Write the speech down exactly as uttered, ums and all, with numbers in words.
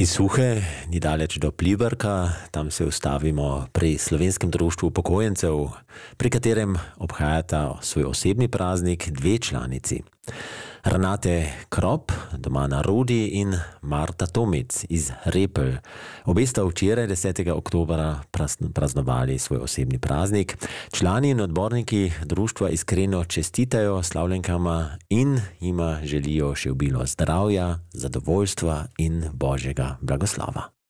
Iz Suhe, ni daleč do Pliberka, tam se ustavimo pri Slovenskem društvu upokojencev, pri katerem obhajata svoj osebni praznik dve članici. Renate Krop, doma na Rudi, in Marta Tomic iz Repelj. Obe sta včeraj, desetega oktobra, praznovali svoj osebni praznik. Člani in odborniki društva iskreno čestitajo slavljenkama in jima želijo še obilo zdravja, zadovoljstva in božjega blagoslova.